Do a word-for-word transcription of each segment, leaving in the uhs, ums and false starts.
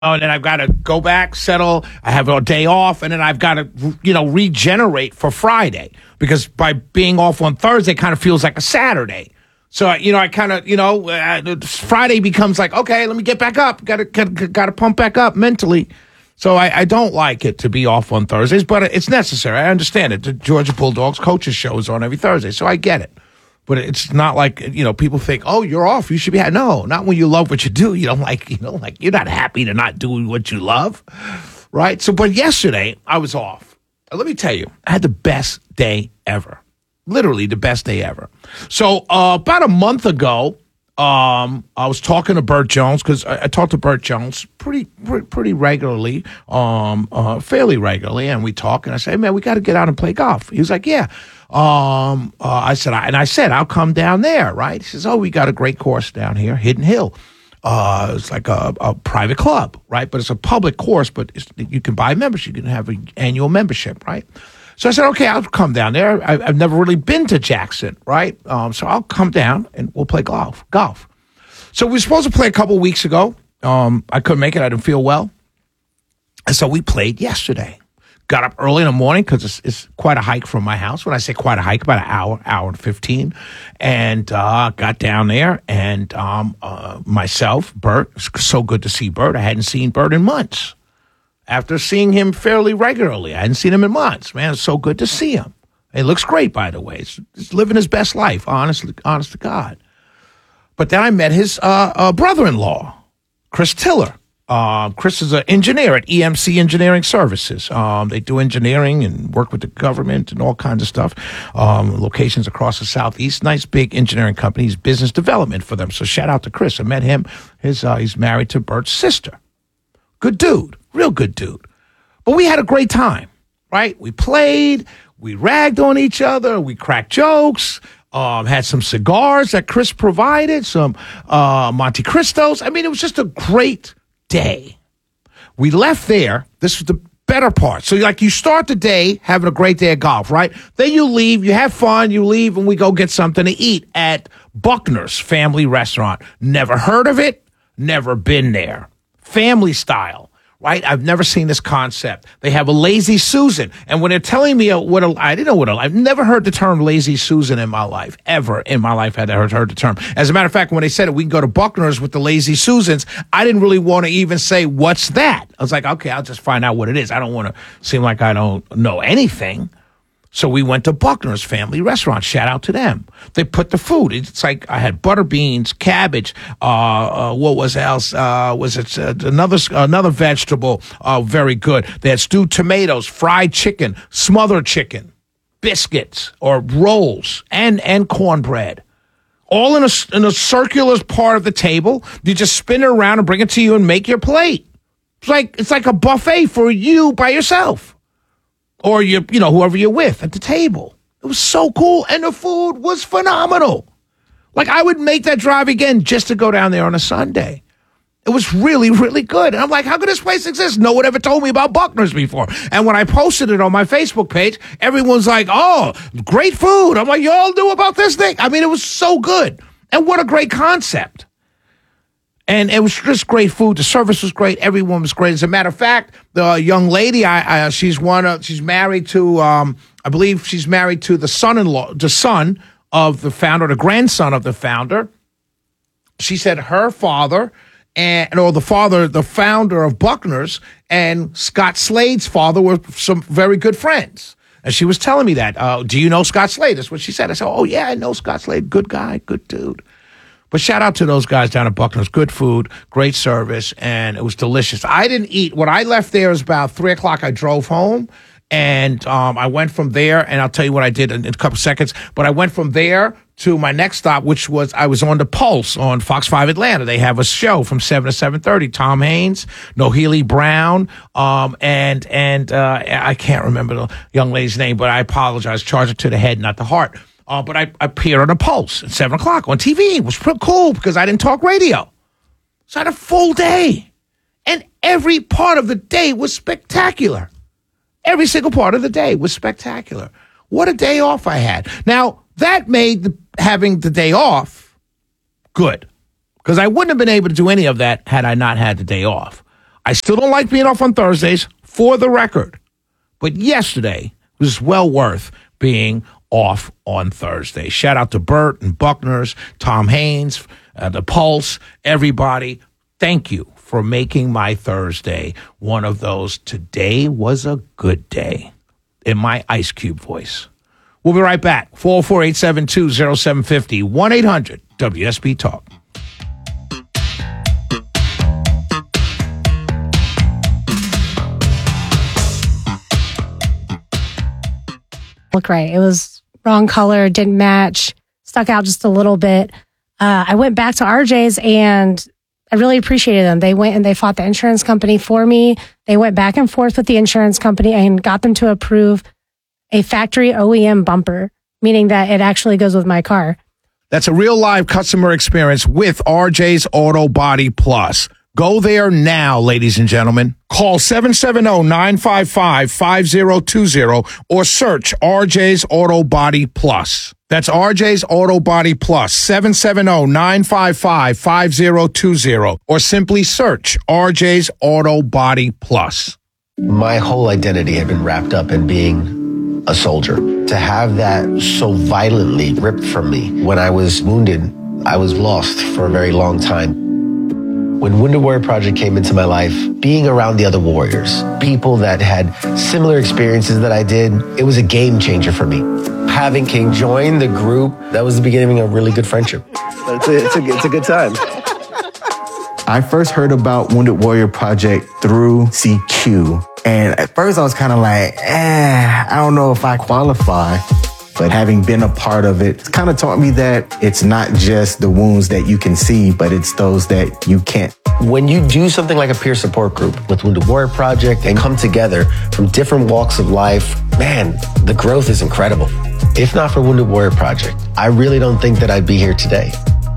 Oh, and then I've got to go back, settle. I have a day off, and then I've got to, you know, regenerate for Friday because by being off on Thursday, it kind of feels like a Saturday. So, you know, I kind of, you know, uh, Friday becomes like, okay, let me get back up. Got to, got to pump back up mentally. So I, I don't like it to be off on Thursdays, but it's necessary. I understand it. The Georgia Bulldogs coaches show is on every Thursday, so I get it. But it's not like, you know, people think, oh, you're off. You should be. No, not when you love what you do. You don't like, you know, like you're not happy to not do what you love. Right. So, but yesterday I was off. Let me tell you, I had the best day ever. Literally the best day ever. So uh, about a month ago, um, I was talking to Burt Jones because I, I talk to Burt Jones pretty, pretty, pretty regularly, um, uh, fairly regularly. And we talk and I say, hey, man, we got to get out and play golf. He was like, yeah. Um, uh, I said, I, and I said, I'll come down there, right? He says, oh, we got a great course down here, Hidden Hill. Uh, it's like a, a private club, right? But it's a public course, but it's, you can buy a membership. You can have an annual membership, right? So I said, okay, I'll come down there. I, I've never really been to Jackson, right? Um, so I'll come down and we'll play golf, golf. So we were supposed to play a couple weeks ago. Um, I couldn't make it. I didn't feel well. And so we played yesterday. Got up early in the morning because it's, it's quite a hike from my house. When I say quite a hike, about an hour, hour and fifteen. And uh, got down there and um, uh, myself, Burt, it's so good to see Burt. I hadn't seen Burt in months. After seeing him fairly regularly, I hadn't seen him in months. Man, it's so good to see him. He looks great, by the way. He's, he's living his best life, honestly, honest to God. But then I met his uh, uh, brother-in-law, Chris Tiller. Uh, Chris is an engineer at E M C Engineering Services. Um, they do engineering and work with the government and all kinds of stuff. Um, locations across the Southeast. Nice big engineering companies, business development for them. So shout out to Chris. I met him. His uh, he's married to Burt's sister. Good dude, real good dude. But we had a great time, right? We played, we ragged on each other, we cracked jokes. Um, had some cigars that Chris provided, some uh, Monte Cristos. I mean, it was just a great day. We left there. This was the better part. So, like, you start the day having a great day of golf, right? Then you leave, you have fun, you leave, and we go get something to eat at Buckner's Family Restaurant. Never heard of it, never been there. Family style. Right? I've never seen this concept. They have a Lazy Susan. And when they're telling me what a, I didn't know what a, I've never heard the term Lazy Susan in my life. Ever in my life had I heard, heard the term. As a matter of fact, when they said it, we can go to Buckner's with the Lazy Susans, I didn't really want to even say, what's that? I was like, okay, I'll just find out what it is. I don't want to seem like I don't know anything. So we went to Buckner's Family Restaurant. Shout out to them. They put the food. It's like I had butter beans, cabbage. Uh, uh, what was else? Uh, was it uh, another another vegetable? Uh, very good. They had stewed tomatoes, fried chicken, smothered chicken, biscuits or rolls, and and cornbread. All in a in a circular part of the table. You just spin it around and bring it to you and make your plate. It's like it's like a buffet for you by yourself. Or, you you know, whoever you're with at the table. It was so cool. And the food was phenomenal. Like, I would make that drive again just to go down there on a Sunday. It was really, really good. And I'm like, how could this place exist? No one ever told me about Buckner's before. And when I posted it on my Facebook page, everyone's like, oh, great food. I'm like, y'all knew about this thing? I mean, it was so good. And what a great concept. And it was just great food. The service was great. Everyone was great. As a matter of fact, the young lady, I, I she's one of, she's married to, um, I believe she's married to the son-in-law, the son of the founder, the grandson of the founder. She said her father and or the father, the founder of Buckner's, and Scott Slade's father were some very good friends. And she was telling me that. Uh, do you know Scott Slade? That's what she said. I said, oh, yeah, I know Scott Slade. Good guy, good dude. But shout out to those guys down at Buckner's. Good food, great service, and it was delicious. I didn't eat. When I left there, it was about three o'clock. I drove home, and um, I went from there, and I'll tell you what I did in, in a couple seconds. But I went from there to my next stop, which was I was on the Pulse on Fox five Atlanta. They have a show from seven to seven thirty. Tom Haynes, Nohely Brown, um, and and uh, I can't remember the young lady's name, but I apologize. Charge it to the head, not the heart. Uh, but I, I appeared on the Pulse at seven o'clock on T V. It was pretty cool because I didn't talk radio. So I had a full day. And every part of the day was spectacular. Every single part of the day was spectacular. What a day off I had. Now, that made the, having the day off good. Because I wouldn't have been able to do any of that had I not had the day off. I still don't like being off on Thursdays, for the record. But yesterday was well worth being off on Thursday. Shout out to Bert and Buckner's, Tom Haynes, uh, the Pulse, everybody. Thank you for making my Thursday one of those today was a good day in my Ice Cube voice. We'll be right back. four oh four, eight seven two, oh seven five oh, one eight hundred W S B Talk. Look right. It was wrong color, didn't match, stuck out just a little bit. Uh, I went back to R J's and I really appreciated them. They went and they fought the insurance company for me. They went back and forth with the insurance company and got them to approve a factory O E M bumper, meaning that it actually goes with my car. That's a real live customer experience with R J's Auto Body Plus. Go there now, ladies and gentlemen. Call seven seven zero, nine five five, five zero two zero or search R J's Auto Body Plus. That's R J's Auto Body Plus, seven seven zero, nine five five, five zero two zero or simply search R J's Auto Body Plus. My whole identity had been wrapped up in being a soldier. To have that so violently ripped from me when I was wounded, I was lost for a very long time. When Wounded Warrior Project came into my life, being around the other warriors, people that had similar experiences that I did, it was a game changer for me. Having King join the group, that was the beginning of a really good friendship. It's a, it's a, it's a good time. I first heard about Wounded Warrior Project through C Q. And at first I was kind of like, eh, I don't know if I qualify. But having been a part of it, it's kind of taught me that it's not just the wounds that you can see, but it's those that you can't. When you do something like a peer support group with Wounded Warrior Project and come together from different walks of life, man, the growth is incredible. If not for Wounded Warrior Project, I really don't think that I'd be here today.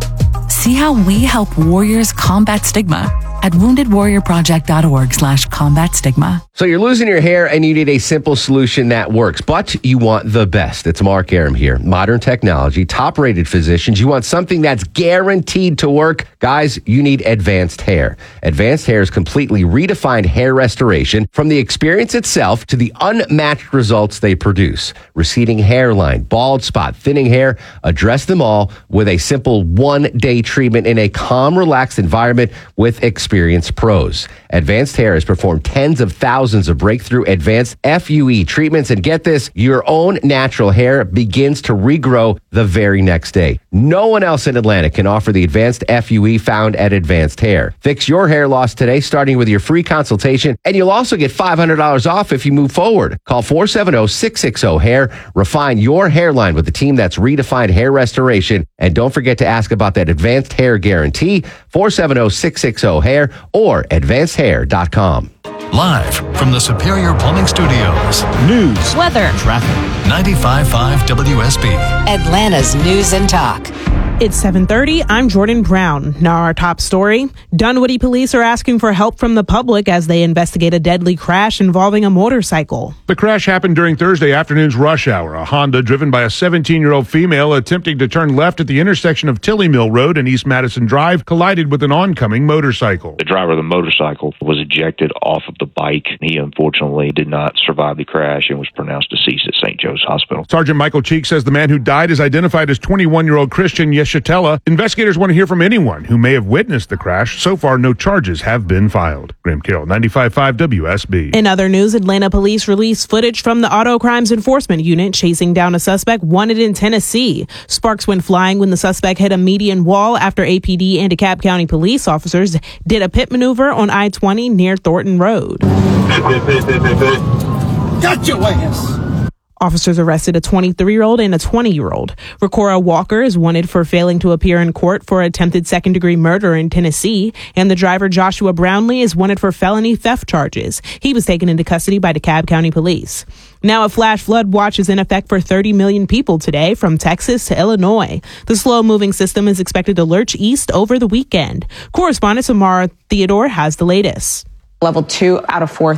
See how we help warriors combat stigma at wounded warrior project dot org slash combat stigma. So you're losing your hair and you need a simple solution that works, but you want the best. It's Mark Arum here. Modern technology, top-rated physicians. You want something that's guaranteed to work. Guys, you need Advanced Hair. Advanced Hair's completely redefined hair restoration, from the experience itself to the unmatched results they produce. Receding hairline, bald spot, thinning hair, address them all with a simple one-day treatment in a calm, relaxed environment with experienced pros. Advanced Hair has performed tens of thousands of breakthrough advanced F U E treatments, and get this, your own natural hair begins to regrow the very next day. No one else in Atlanta can offer the advanced F U E found at Advanced Hair. Fix your hair loss today, starting with your free consultation, and you'll also get five hundred dollars off if you move forward. Call four seven zero, six six zero, hair. Refine your hairline with the team that's redefined hair restoration, and don't forget to ask about that Advanced Hair Guarantee, four seven zero, six six zero, hair or advanced hair dot com. Live from the Superior Plumbing Studios. News, weather, traffic. ninety-five point five W S B. Atlanta's News and Talk. It's seven thirty. I'm Jordan Brown. Now our top story. Dunwoody police are asking for help from the public as they investigate a deadly crash involving a motorcycle. The crash happened during Thursday afternoon's rush hour. A Honda driven by a seventeen-year-old female attempting to turn left at the intersection of Tilly Mill Road and East Madison Drive collided with an oncoming motorcycle. The driver of the motorcycle was ejected off of the bike. He unfortunately did not survive the crash and was pronounced deceased at Saint Joe's Hospital. Sergeant Michael Cheek says the man who died is identified as twenty-one-year-old Christian Yeshatella. Investigators want to hear from anyone who may have witnessed the crash. So far, no charges have been filed. Graham Carroll, ninety-five point five W S B. In other news, Atlanta police released footage from the Auto Crimes Enforcement Unit chasing down a suspect wanted in Tennessee. Sparks went flying when the suspect hit a median wall after A P D and DeKalb County police officers did a pit maneuver on I twenty near Thornton Road. Got your ass! Officers arrested a twenty-three-year-old and a twenty-year-old. Ricora Walker is wanted for failing to appear in court for attempted second-degree murder in Tennessee, and the driver Joshua Brownlee is wanted for felony theft charges. He was taken into custody by DeKalb County Police. Now a flash flood watch is in effect for thirty million people today from Texas to Illinois. The slow-moving system is expected to lurch east over the weekend. Correspondent Samara Theodore has the latest. Level two out of four threat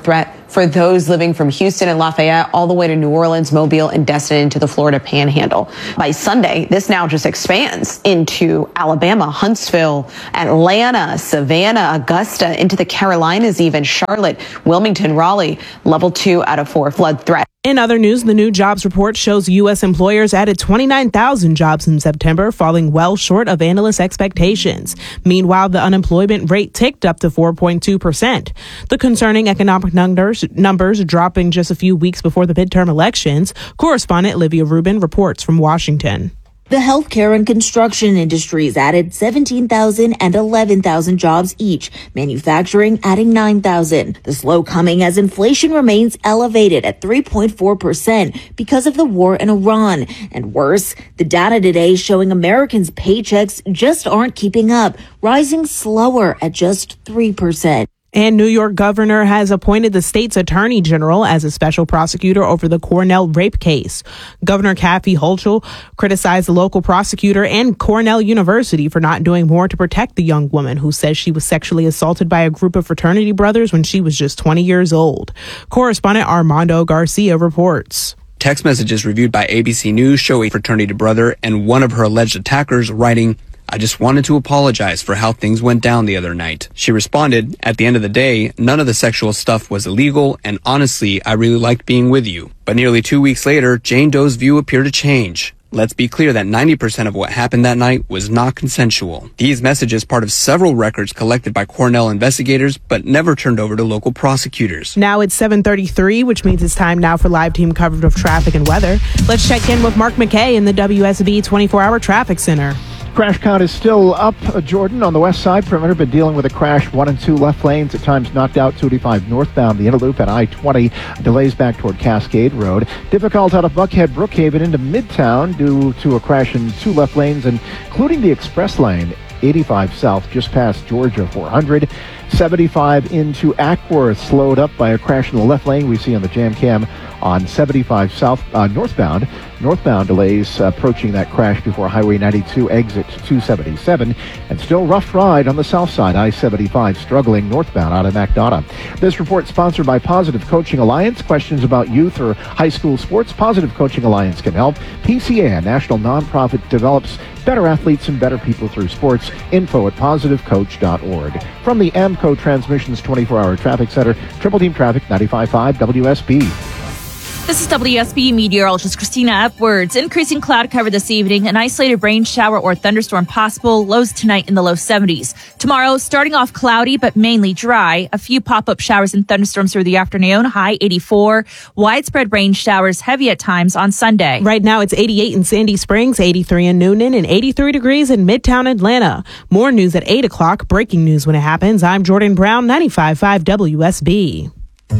for those living from Houston and Lafayette all the way to New Orleans, Mobile, and destined into the Florida Panhandle. By Sunday, this now just expands into Alabama, Huntsville, Atlanta, Savannah, Augusta, into the Carolinas, even Charlotte, Wilmington, Raleigh, level two out of four flood threat. In other news, the new jobs report shows U S employers added twenty-nine thousand jobs in September, falling well short of analyst expectations. Meanwhile, the unemployment rate ticked up to four point two percent. The concerning economic numbers, numbers dropping just a few weeks before the midterm elections. Correspondent Olivia Rubin reports from Washington. The healthcare and construction industries added seventeen thousand and eleven thousand jobs each, manufacturing adding nine thousand. The slow coming as inflation remains elevated at three point four percent because of the war in Iran. And worse, the data today showing Americans' paychecks just aren't keeping up, rising slower at just three percent. And New York governor has appointed the state's attorney general as a special prosecutor over the Cornell rape case. Governor Kathy Hochul criticized the local prosecutor and Cornell University for not doing more to protect the young woman who says she was sexually assaulted by a group of fraternity brothers when she was just twenty years old. Correspondent Armando Garcia reports. Text messages reviewed by A B C News show a fraternity brother and one of her alleged attackers writing, "I just wanted to apologize for how things went down the other night." She responded, "At the end of the day, none of the sexual stuff was illegal, and honestly, I really liked being with you." But nearly two weeks later, Jane Doe's view appeared to change. Let's be clear that ninety percent of what happened that night was not consensual. These messages part of several records collected by Cornell investigators, but never turned over to local prosecutors. Now it's seven thirty-three, which means it's time now for live team coverage of traffic and weather. Let's check in with Mark McKay in the W S B twenty-four hour Traffic Center. Crash count is still up, uh, Jordan, on the west side perimeter, been dealing with a crash, one and two left lanes, at times knocked out, two eighty-five northbound, the inner loop at I twenty, delays back toward Cascade Road. Difficult out of Buckhead, Brookhaven into Midtown due to a crash in two left lanes, including the express lane, eighty-five south, just past Georgia four hundred. seventy-five into Ackworth, slowed up by a crash in the left lane we see on the jam cam on seventy-five south, uh, northbound. Northbound delays uh, approaching that crash before Highway ninety-two exit two seventy-seven, and still rough ride on the south side, I seventy-five struggling northbound out of MacDonough. This report sponsored by Positive Coaching Alliance. Questions about youth or high school sports? Positive Coaching Alliance can help. P C A, a national nonprofit, develops better athletes and better people through sports. Info at positive coach dot org. From the AMCO Transmissions twenty-four hour Traffic Center, Triple Team Traffic ninety-five point five W S B. This is W S B meteorologist Christina Upwards. Increasing cloud cover this evening. An isolated rain shower or thunderstorm possible. Lows tonight in the low seventies. Tomorrow, starting off cloudy but mainly dry. A few pop-up showers and thunderstorms through the afternoon. High eighty-four. Widespread rain showers, heavy at times on Sunday. Right now, it's eighty-eight in Sandy Springs, eighty-three in Noonan, and eighty-three degrees in Midtown Atlanta. More news at eight o'clock. Breaking news when it happens. I'm Jordan Brown, ninety-five point five W S B.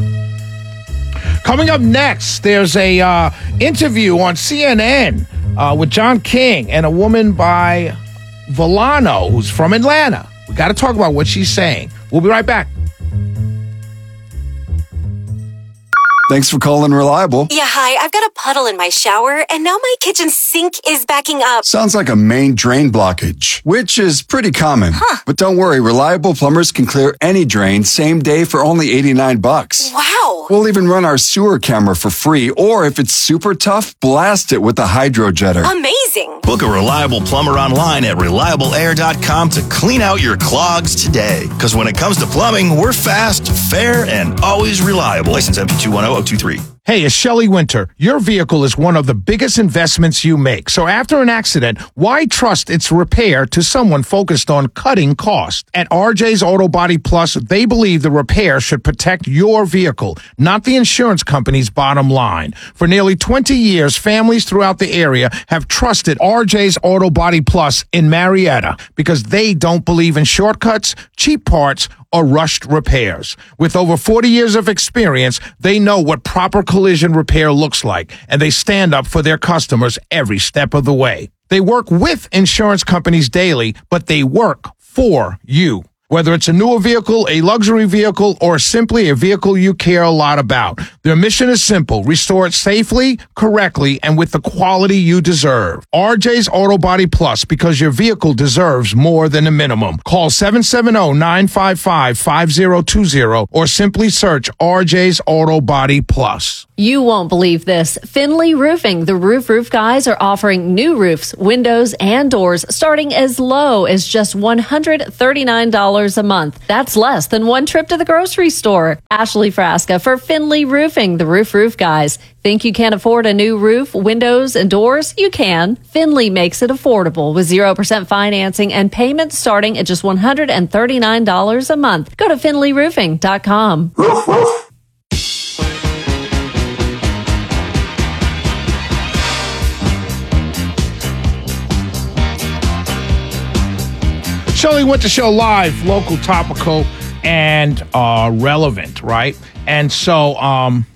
Coming up next, there's a uh, interview on C N N uh, with John King and a woman by Volano who's from Atlanta. We got to talk about what she's saying. We'll be right back. Thanks for calling Reliable. Yeah, hi. I've got a puddle in my shower, and now my kitchen sink is backing up. Sounds like a main drain blockage, which is pretty common. Huh. But don't worry, Reliable plumbers can clear any drain same day for only eighty-nine bucks. Wow. We'll even run our sewer camera for free, or if it's super tough, blast it with a hydro jetter. Amazing. Book a Reliable plumber online at reliable air dot com to clean out your clogs today. Because when it comes to plumbing, we're fast, fair, and always reliable. License M P two one zero zero two three. Hey, it's Shelley Winter. Your vehicle is one of the biggest investments you make. So after an accident, why trust its repair to someone focused on cutting cost? At R J's Auto Body Plus, they believe the repair should protect your vehicle, not the insurance company's bottom line. For nearly twenty years, families throughout the area have trusted R J's Auto Body Plus in Marietta because they don't believe in shortcuts, cheap parts, or rushed repairs. With over forty years of experience, they know what proper collision repair looks like, and they stand up for their customers every step of the way. They work with insurance companies daily, but they work for you. Whether it's a newer vehicle, a luxury vehicle, or simply a vehicle you care a lot about, their mission is simple: restore it safely, correctly, and with the quality you deserve. R J's Auto Body Plus, because your vehicle deserves more than a minimum. Call seven seven zero, nine five five, five zero two zero or simply search R J's Auto Body Plus. You won't believe this. Finley Roofing, the Roof Roof guys, are offering new roofs, windows, and doors starting as low as just one hundred thirty-nine dollars a month. That's less than one trip to the grocery store. Ashley Frasca for Finley Roofing, the Roof Roof guys. Think you can't afford a new roof, windows, and doors? You can. Finley makes it affordable with zero percent financing and payments starting at just one hundred thirty-nine dollars a month. Go to finley roofing dot com. Roof, roof. Shelley Winter Show live, local, topical, and uh, relevant, right? And so um,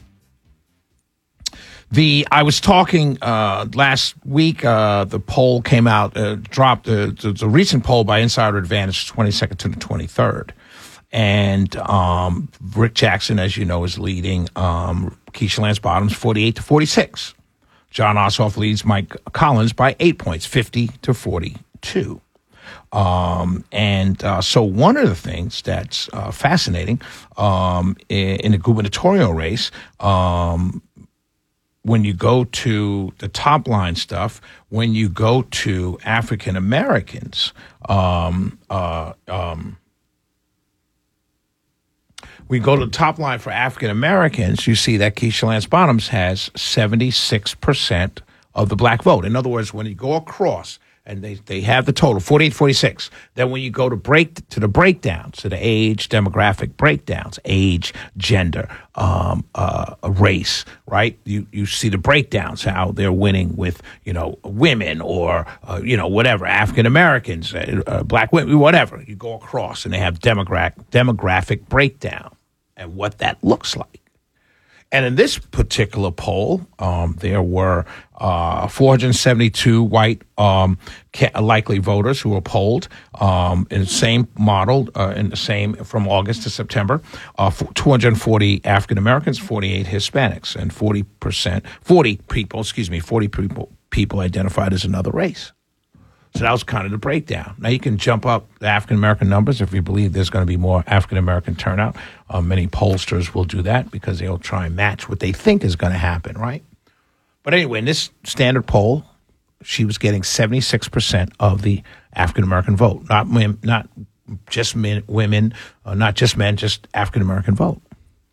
the I was talking uh, last week. Uh, the poll came out, uh, dropped the, the, the recent poll by Insider Advantage, twenty-second to the twenty-third, and um, Rick Jackson, as you know, is leading. Um, Keisha Lance Bottoms, forty-eight to forty-six. John Ossoff leads Mike Collins by eight points, fifty to forty-two. Um, and uh, so one of the things that's uh, fascinating um, in, in the gubernatorial race, um, when you go to the top line stuff, when you go to African Americans, um, uh, um, we go to the top line for African Americans, you see that Keisha Lance Bottoms has seventy-six percent of the black vote. In other words, when you go across, and they, they have the total, forty-eight forty-six. Then when you go to break to the breakdowns, to the age, demographic breakdowns, age, gender, um, uh, race, right? You you see the breakdowns, how they're winning with, you know, women or, uh, you know, whatever, African Americans, uh, uh, black women, whatever. You go across and they have demographic demographic breakdown and what that looks like. And in this particular poll, um, there were uh, four hundred seventy-two white um, ca- likely voters who were polled um, in the same model, uh, in the same from August to September. Uh, two hundred forty African Americans, forty-eight Hispanics, and forty percent, forty people, excuse me, forty people people identified as another race. So that was kind of the breakdown. Now you can jump up the African-American numbers if you believe there's going to be more African-American turnout. Uh, many pollsters will do that because they'll try and match what they think is going to happen, right? But anyway, in this standard poll, she was getting seventy-six percent of the African-American vote. Not women, not just men, women, uh, not just men, just African-American vote.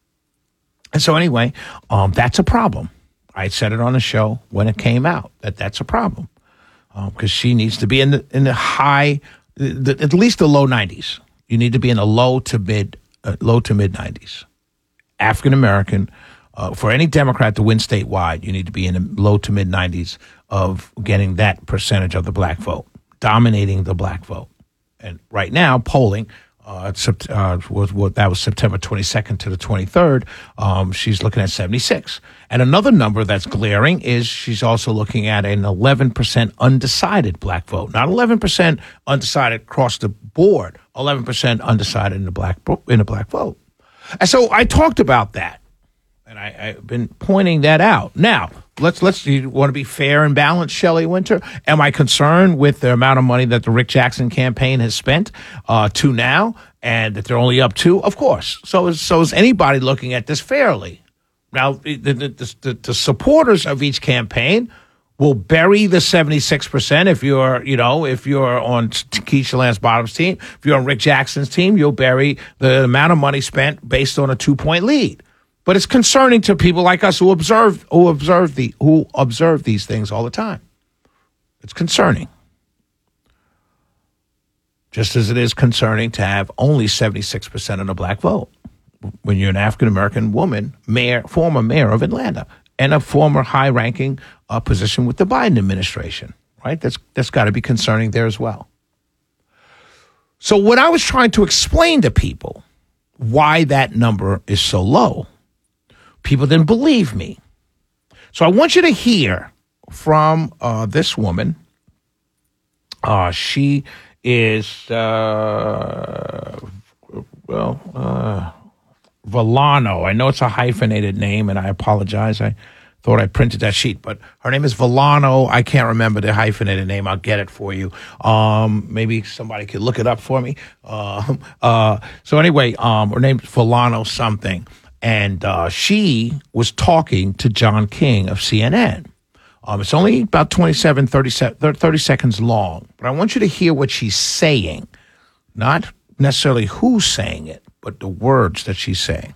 And so anyway, um, that's a problem. I said it on the show when it came out, that that's a problem. Because um, she needs to be in the in the high, the, at least the low nineties. You need to be in the low to mid, uh, low to mid nineties. African American, uh, for any Democrat to win statewide, you need to be in the low to mid nineties of getting that percentage of the black vote, dominating the black vote. And right now, polling. Uh, uh, was what that was September twenty-second to the twenty-third. Um, she's looking at seventy-six. And another number that's glaring is she's also looking at an eleven percent undecided black vote. Not eleven percent undecided across the board, eleven percent undecided in the black in the black vote. And so I talked about that, and I, I've been pointing that out. Now, let's let's you want to be fair and balanced, Shelley Winter. Am I concerned with the amount of money that the Rick Jackson campaign has spent uh, to now, and that they're only up to? Of course. So is so is anybody looking at this fairly? Now, the the, the, the supporters of each campaign will bury the seventy-six percent. If you're, you know, if you're on Keisha Lance Bottoms' team, if you're on Rick Jackson's team, you'll bury the amount of money spent based on a two-point lead. But it's concerning to people like us who observe who observe the who observe these things all the time. It's concerning. Just as it is concerning to have only seventy-six percent of the black vote when you're an African-American woman, mayor, former mayor of Atlanta, and a former high-ranking uh, position with the Biden administration, right? That's that's got to be concerning there as well. So when I was trying to explain to people why that number is so low, people didn't believe me. So I want you to hear from uh, this woman. Uh, she is, uh, well, uh, Villano. I know it's a hyphenated name, and I apologize. I thought I printed that sheet, but her name is Villano. I can't remember the hyphenated name. I'll get it for you. Um, maybe somebody could look it up for me. Uh, uh, so anyway, um, her name's Villano something, and uh, she was talking to John King of C N N. Um, it's only about twenty-seven, thirty, thirty seconds long, but I want you to hear what she's saying, not necessarily who's saying it, but the words that she's saying.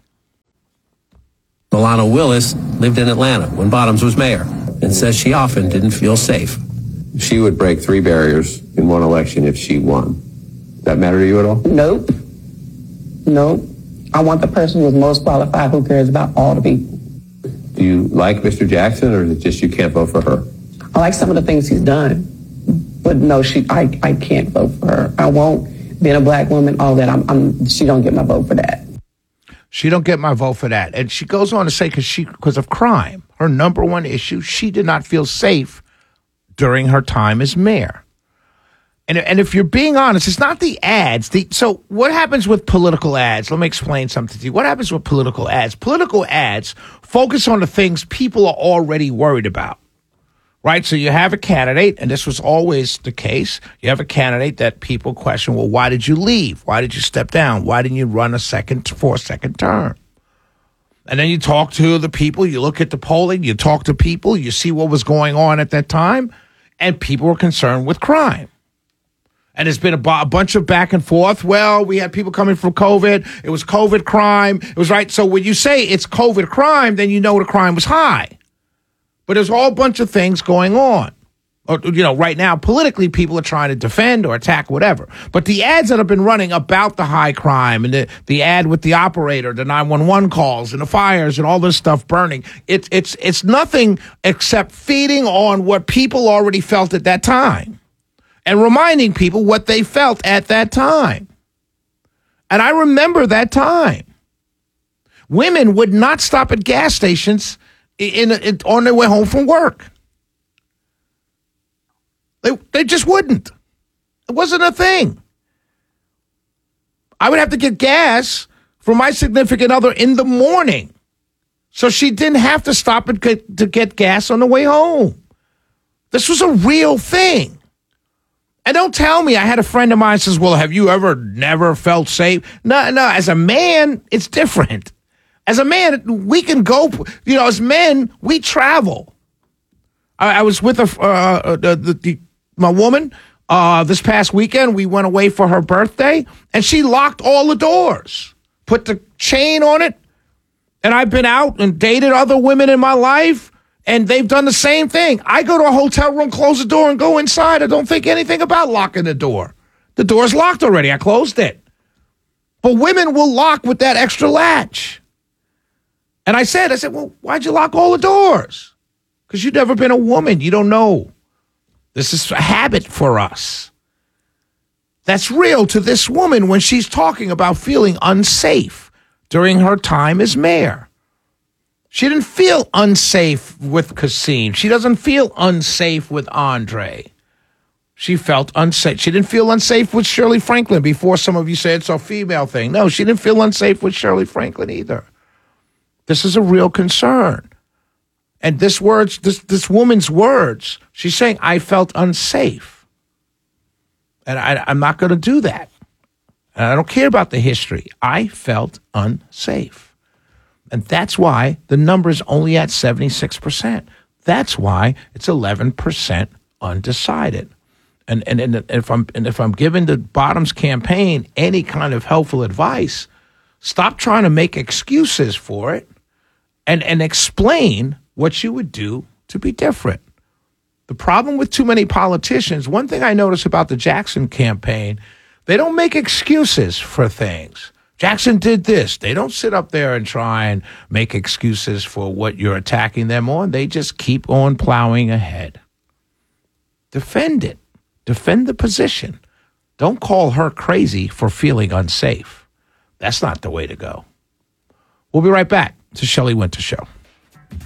Milano Willis lived in Atlanta when Bottoms was mayor and says she often didn't feel safe. She would break three barriers in one election if she won. Does that matter to you at all? Nope. Nope. I want the person who's most qualified who cares about all the people. Do you like Mister Jackson, or is it just you can't vote for her? I like some of the things he's done, but no, she. I, I can't vote for her. I won't. Being a black woman, all that, I'm, I'm, she don't get my vote for that. She don't get my vote for that. And she goes on to say because she because of crime, her number one issue, she did not feel safe during her time as mayor. And, and if you're being honest, it's not the ads. The, so what happens with political ads? Let me explain something to you. What happens with political ads? Political ads focus on the things people are already worried about. Right? So you have a candidate, and this was always the case. You have a candidate that people question, well, why did you leave? Why did you step down? Why didn't you run a second for a second term? And then you talk to the people, you look at the polling, you talk to people, you see what was going on at that time, and people were concerned with crime. And there's been a, b- a bunch of back and forth. Well, we had people coming from COVID. It was COVID crime. It was right. So when you say it's COVID crime, then you know the crime was high. But there's a whole bunch of things going on. Or, you know, right now, politically, people are trying to defend or attack whatever. But the ads that have been running about the high crime and the, the ad with the operator, the nine one one calls and the fires and all this stuff burning, it, it's it's nothing except feeding on what people already felt at that time and reminding people what they felt at that time. And I remember that time. Women would not stop at gas stations In, in, on their way home from work. They, they just wouldn't. It wasn't a thing. I would have to get gas for my significant other in the morning. So she didn't have to stop and get, to get gas on the way home. This was a real thing. And don't tell me, I had a friend of mine says, well, have you ever never felt safe? No, no, as a man, it's different. As a man, we can go, you know, as men, we travel. I, I was with a, uh, the, the, the, my woman uh, this past weekend. We went away for her birthday, and she locked all the doors, put the chain on it. And I've been out and dated other women in my life, and they've done the same thing. I go to a hotel room, close the door, and go inside. I don't think anything about locking the door. The door's locked already. I closed it. But women will lock with that extra latch. And I said, I said, well, why'd you lock all the doors? Because you've never been a woman. You don't know. This is a habit for us. That's real to this woman when she's talking about feeling unsafe during her time as mayor. She didn't feel unsafe with Kasim. She doesn't feel unsafe with Andre. She felt unsafe. She didn't feel unsafe with Shirley Franklin before some of you said it's a female thing. No, she didn't feel unsafe with Shirley Franklin either. This is a real concern. And this words, this, this woman's words, she's saying, I felt unsafe. And I, I'm not going to do that. And I don't care about the history. I felt unsafe. And that's why the number is only at seventy-six percent. That's why it's eleven percent undecided. And, and, and, if I'm, and if I'm giving the Bottoms campaign any kind of helpful advice, stop trying to make excuses for it and, and explain what you would do to be different. The problem with too many politicians, one thing I notice about the Jackson campaign, they don't make excuses for things. Jackson did this. They don't sit up there and try and make excuses for what you're attacking them on. They just keep on plowing ahead. Defend it. Defend the position. Don't call her crazy for feeling unsafe. That's not the way to go. We'll be right back to Shelley Winter Show.